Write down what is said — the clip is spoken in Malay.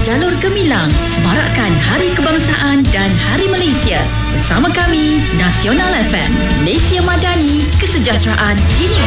Jalur Gemilang semarakkan Hari Kebangsaan dan Hari Malaysia. Bersama kami, Nasional FM, Malaysia Madani, kesejahteraan ini.